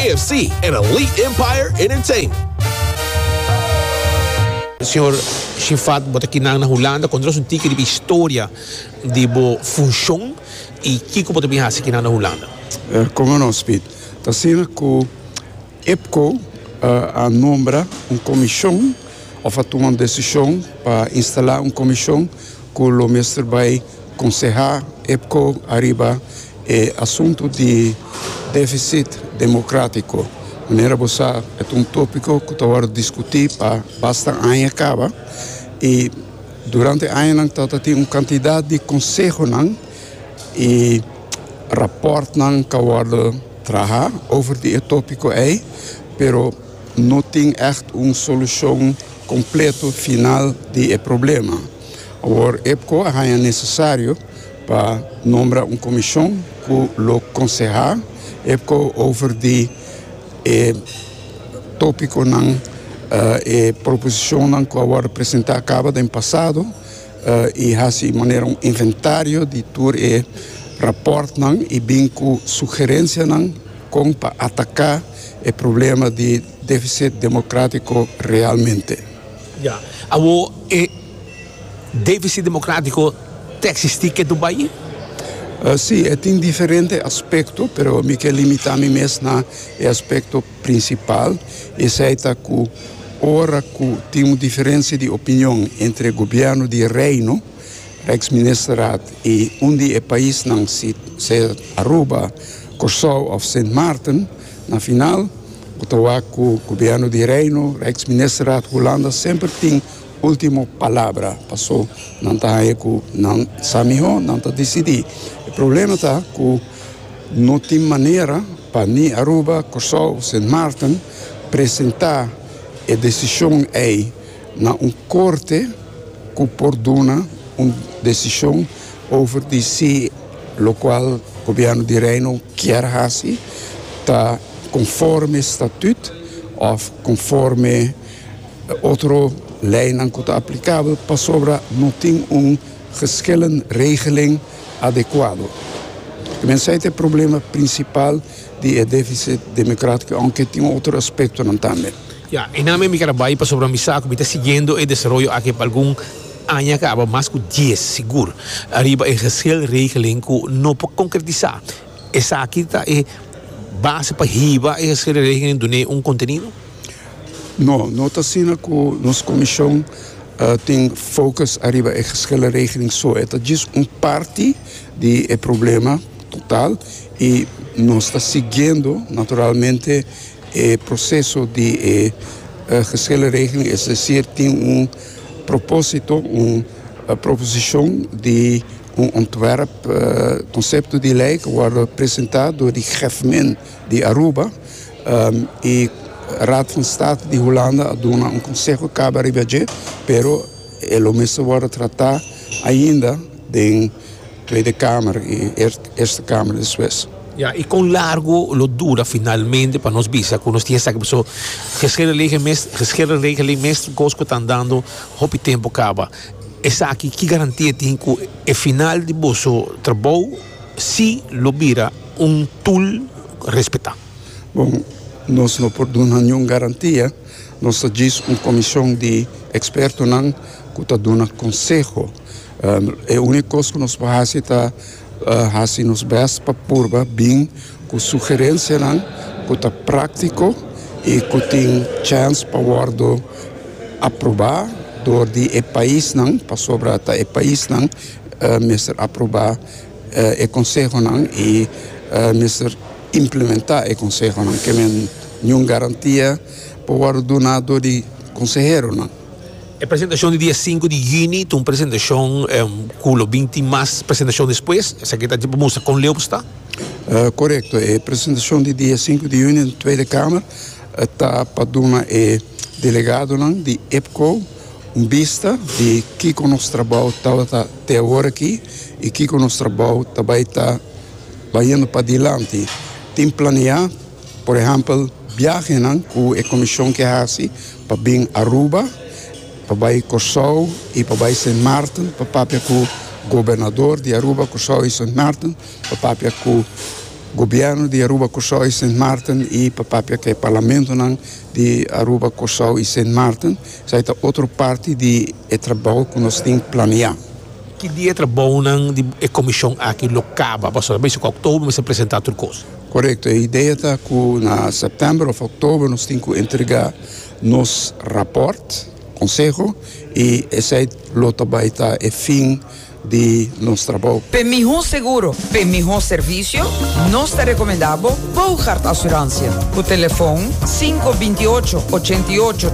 KFC and Elite Empire Entertainment. Senhor Shifat, bota aqui na Holanda, contra um tique de história de boa função e que pode vir aqui na Holanda. Como não, Speed? Está sendo que EPCO a nombra uma comissão ou a tomar uma decisão para instalar uma comissão que o mestre vai aconselhar EPCO arriba assunto de déficit democrático. Maneira bossa é um tópico que está a discutir para bastante anos acaba e durante anos tem uma quantidade de conselhos e rapportos que a trabalhar over die tópico aí, pero não tem echt uma solução completa final do problema. Agora, EPCO é necessário para nombrar uma comissão que lo aconselhar EPCO over die tópico proposição que agora apresentar acaba do passado e assim maneira um inventário de tudo rapport e bem com sugerência como para atacar o problema de déficit democrático realmente. Já, o déficit democrático existe aqui no Bahia? Sim, tem diferentes aspectos, mas me quero limitar mesmo no aspecto principal. Esse é que ora que tem uma diferença de opinião entre o governo de Reino, Rijksministeraat, e onde o país não se Aruba, Curaçao ou Sint Maarten, na final, o governo de Reino, Rijksministeraat, Holanda, sempre tem última palavra. Passou, não está aí que não samiho, não está decidir. O problema está que não tem maneira para nem Aruba, Curaçao, Sint Maarten apresentar a decisão aí na corte que perdona uma decisão over de si, o qual o governo de Reino quer fazer, está conforme estatuto ou conforme outra lei que está aplicável para sobre não tem uma regeling adequada. Esse é o problema principal do déficit democrático, aunque tem outro aspecto também. Ja, e na minha trabalho para sobre a missa, que está seguindo o desenvolvimento aqui para algum ano acaba mais que 10 seguro. Arriba é regeling que não pode concretizar. Essa aqui está base para riba e regeling de um conteúdo? Não está sendo que nossa comissão tem focus arriba a geschillen regeling só. É just uma parte do problema total e nós está seguindo naturalmente o processo de geschillen regeling, é decir, tem propósito, uma proposição de ontwerp, conceito de lei que foi apresentado por o GEFMEN de Aruba e Raad van State de Holanda dona um conselho que acaba de pero o mesmo vai tratar ainda de Tweede Kamer e Eerste Kamer de Suécia. Ja, e com largo lo dura finalmente para nós bisa, que nós tínhamos que pessoa regeling mesmo coisa que estão dando, hopi tempo acaba. Essa aqui que garantia tem que é final de vosso trabalho se lo vira tool respeitar. Bom, nós não podemos nenhuma garantia, nós temos uma comissão de expertos que está dando conselho. A única coisa que nós fazemos é fazer nos best para purba bem com sugerência que está prático e que tem chance para aprovar do país para sobre o país mesmo aprovar o conselho e mesmo implementar o conselho que é nenhuma garantia para donar do conselheiro. A apresentação do dia 5 de junho, tem uma apresentação com o 20 mais apresentação depois, essa aqui está tipo música com Leo está? Correto, a apresentação do dia 5 de junho na Tweede Kamer está para donar o delegado de EPCO, vista de que o nosso trabalho está até agora aqui e que o nosso trabalho também está indo para adiante. Tem planear, por exemplo, viagem com a comissão que faz para vir a Aruba, para Curaçao e para Sint Maarten, para papel com o governador de Aruba, Curaçao e Sint Maarten, para papel com governo de Aruba, Curaçao e Sint Maarten e papapia que é parlamento de Aruba, Curaçao e Sint Maarten, sai da outra parte de trabalho que nós temos planeado. Que dia trabalham de comissão aqui local, para bem se outubro vai ser apresentar tudo coisa. Correto, a ideia está que na setembro ou outubro nós temos que entregar nosso rapport, conselho, e esse lote vai estar o fim de nosso trabalho. Para melhor seguro, para melhor serviço, nós te recomendamos Bouchard Assurância. O telefone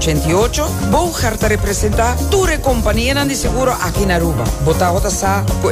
528-8888. Bouchard representa toda a companhia de seguro aqui na Aruba. Bota a sa com